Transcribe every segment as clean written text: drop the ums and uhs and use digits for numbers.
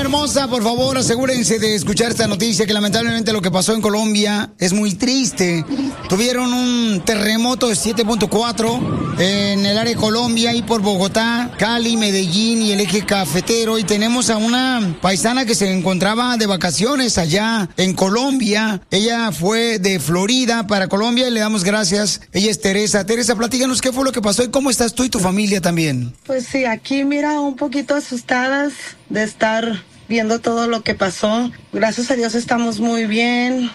hermosa, por favor, asegúrense de escuchar esta noticia que lamentablemente lo que pasó en Colombia es muy triste. Tuvieron un terremoto de 7.4 en el área de Colombia y por Bogotá, Cali, Medellín y el eje cafetero. Y tenemos a una paisana que se encontraba de vacaciones allá en Colombia. Ella fue de Florida para Colombia y le damos gracias. Ella es Teresa. Teresa, platícanos qué fue lo que pasó y cómo estás tú y tu familia también. Pues sí, aquí mira, un poquito asustadas de estar viendo todo lo que pasó. Gracias a Dios estamos muy bien.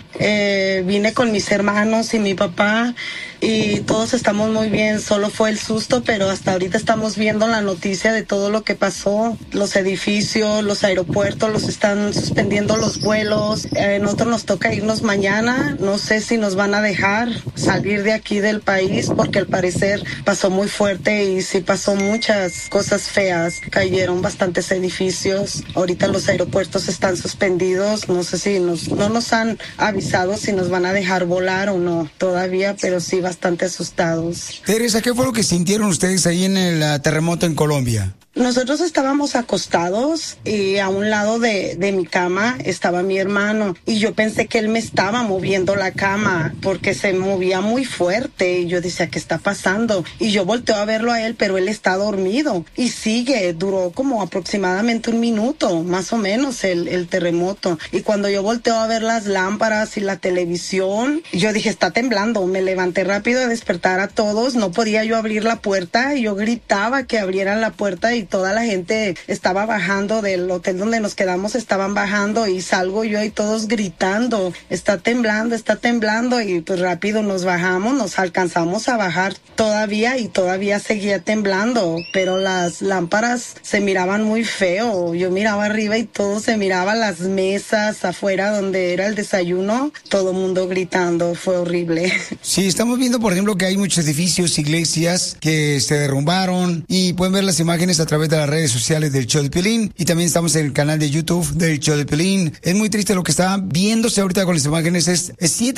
Vine con mis hermanos y mi papá y todos estamos muy bien. Solo fue el susto, pero hasta ahorita estamos viendo la noticia de todo lo que pasó. Los edificios, los aeropuertos, los están suspendiendo los vuelos. Nosotros nos toca irnos mañana. No sé si nos van a dejar salir de aquí del país porque al parecer pasó muy fuerte y sí pasó muchas cosas feas. Cayeron bastantes edificios. Ahorita los aeropuertos están suspendidos. No sé si no nos han avisado si nos van a dejar volar o no todavía, pero sí bastante asustados. Teresa, ¿qué fue lo que sintieron ustedes ahí en el terremoto en Colombia? Nosotros estábamos acostados y a un lado de mi cama estaba mi hermano y yo pensé que él me estaba moviendo la cama porque se movía muy fuerte y yo decía, ¿qué está pasando? Y yo volteo a verlo a él, pero él está dormido y sigue, duró como aproximadamente 1 minuto, más o menos el terremoto. Y cuando yo volteo a ver las lámparas y la televisión, yo dije, está temblando. Me levanté rápido a despertar a todos, no podía yo abrir la puerta y yo gritaba que abrieran la puerta y toda la gente estaba bajando del hotel donde nos quedamos, estaban bajando y salgo yo y todos gritando, está temblando y pues rápido nos bajamos, nos alcanzamos a bajar todavía y todavía seguía temblando, pero las lámparas se miraban muy feo, yo miraba arriba y todo se miraba, las mesas afuera donde era el desayuno, todo mundo gritando, fue horrible. Sí, estamos viendo por ejemplo que hay muchos edificios, iglesias que se derrumbaron y pueden ver las imágenes a través de las redes sociales del show de Piolín y también estamos en el canal de YouTube del show de Piolín. Es muy triste lo que está viéndose ahorita con las imágenes. Es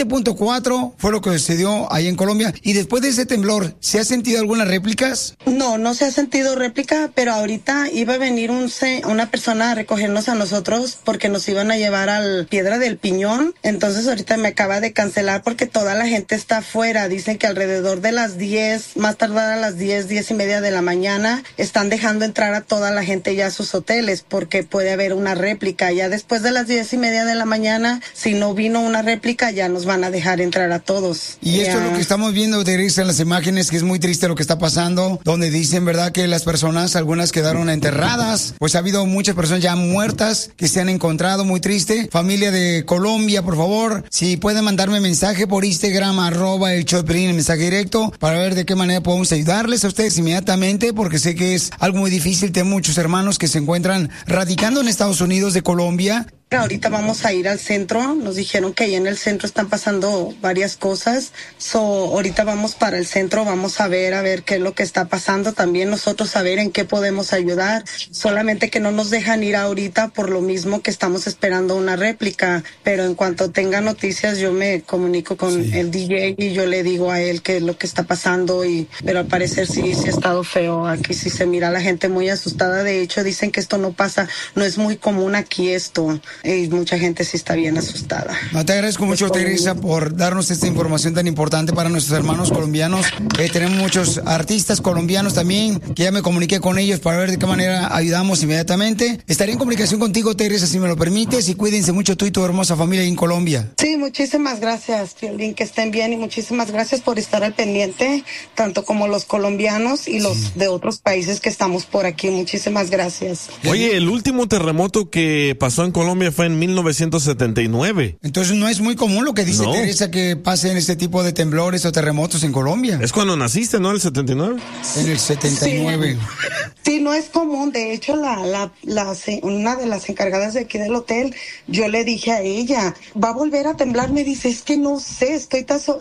7.4 fue lo que sucedió ahí en Colombia. Y después de ese temblor, ¿se ha sentido algunas réplicas? No se ha sentido réplica, pero ahorita iba a venir una persona a recogernos a nosotros porque nos iban a llevar al Piedra del Piñón. Entonces ahorita me acaba de cancelar porque toda la gente está afuera. Dicen que alrededor de las 10, más tardar a las 10:30 de la mañana, están dejando entrar a toda la gente ya a sus hoteles porque puede haber una réplica. Ya después de las 10:30 de la mañana, si no vino una réplica, ya nos van a dejar entrar a todos. Y esto es lo que estamos viendo, Teresa, en las imágenes, que es muy triste lo que está pasando, donde dicen, ¿verdad?, que las personas, algunas quedaron enterradas, pues ha habido muchas personas ya muertas que se han encontrado, muy triste. Familia de Colombia, por favor, si pueden mandarme mensaje por Instagram, @el show de Piolín, el mensaje directo, para ver de qué manera podemos ayudarles a ustedes inmediatamente, porque sé que es algo muy difícil. Tengo muchos hermanos que se encuentran radicando en Estados Unidos de Colombia. Ahorita vamos a ir al centro, nos dijeron que ahí en el centro están pasando varias cosas, ahorita vamos para el centro, vamos a ver qué es lo que está pasando, también nosotros saber en qué podemos ayudar, solamente que no nos dejan ir ahorita por lo mismo que estamos esperando una réplica, pero en cuanto tenga noticias yo me comunico con el DJ y yo le digo a él qué es lo que está pasando, pero al parecer sí ha estado feo, aquí sí se mira la gente muy asustada, de hecho dicen que esto no pasa, no es muy común aquí esto. Y mucha gente sí está bien asustada. No, te agradezco mucho, Teresa, por darnos esta información tan importante para nuestros hermanos colombianos. Tenemos muchos artistas colombianos también, que ya me comuniqué con ellos para ver de qué manera ayudamos inmediatamente. Estaré en comunicación contigo, Teresa, si me lo permites, y cuídense mucho tú y tu hermosa familia ahí en Colombia. Sí, muchísimas gracias, Piolín, que estén bien y muchísimas gracias por estar al pendiente, tanto como los colombianos y los de otros países que estamos por aquí. Muchísimas gracias. Oye, el último terremoto que pasó en Colombia fue en 1979. Entonces no es muy común lo que dice Teresa, que pasen este tipo de temblores o terremotos en Colombia. Es cuando naciste, ¿no? ¿El 79? En el 79. Sí, no es común. De hecho, una de las encargadas de aquí del hotel, yo le dije a ella, ¿va a volver a temblar? Me dice, es que no sé, estoy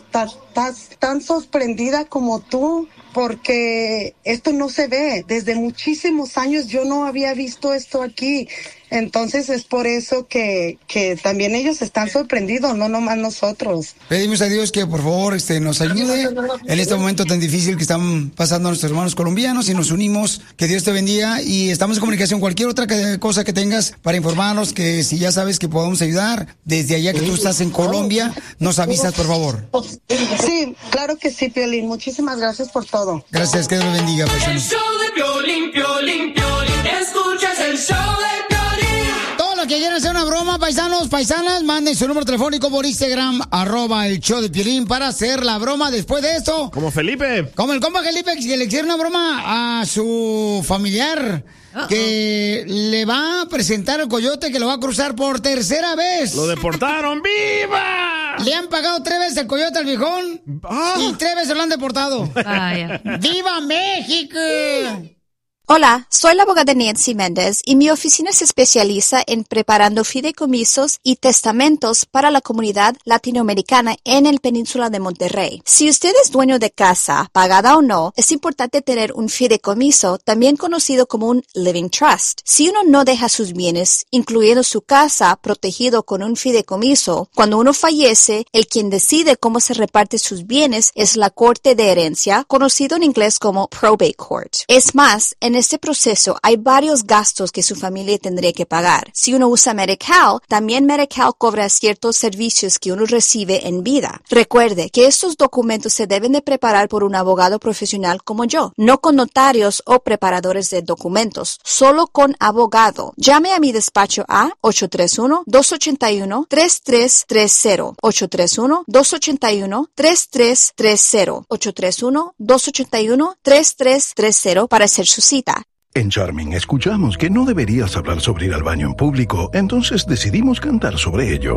tan sorprendida como tú, porque esto no se ve. Desde muchísimos años yo no había visto esto aquí. Entonces es por eso que también ellos están sorprendidos, no nomás nosotros. Pedimos a Dios que por favor nos ayude en este momento tan difícil que están pasando nuestros hermanos colombianos y nos unimos. Que Dios te bendiga y estamos en comunicación. Cualquier otra cosa que tengas para informarnos, que si ya sabes que podemos ayudar desde allá que tú estás en Colombia, nos avisas por favor. Sí, claro que sí, Piolín. Muchísimas gracias por todo. Gracias, que Dios lo bendiga. El show de Piolín, Piolín, Piolín. Escuchas el show de Piolín. Todos los que quieran hacer una broma, paisanos, paisanas, manden su número telefónico por Instagram, @el show de Piolín, para hacer la broma después de esto. Como Felipe. Como el compa Felipe, que le hicieron una broma a su familiar. Que le va a presentar el coyote que lo va a cruzar por tercera vez. Lo deportaron. ¡Viva! Le han pagado 3 veces el coyote al viejón y 3 veces lo han deportado. ¡Viva México! Hola, soy la abogada Nancy Méndez y mi oficina se especializa en preparando fideicomisos y testamentos para la comunidad latinoamericana en el Península de Monterrey. Si usted es dueño de casa, pagada o no, es importante tener un fideicomiso, también conocido como un living trust. Si uno no deja sus bienes, incluyendo su casa, protegido con un fideicomiso, cuando uno fallece, el quien decide cómo se reparte sus bienes es la Corte de Herencia, conocido en inglés como Probate Court. Es más, en este proceso hay varios gastos que su familia tendría que pagar. Si uno usa Medi-Cal, también Medi-Cal cobra ciertos servicios que uno recibe en vida. Recuerde que estos documentos se deben de preparar por un abogado profesional como yo, no con notarios o preparadores de documentos, solo con abogado. Llame a mi despacho a 831-281-3330, 831-281-3330, 831-281-3330 para hacer su cita. En Charming escuchamos que no deberías hablar sobre ir al baño en público, entonces decidimos cantar sobre ello.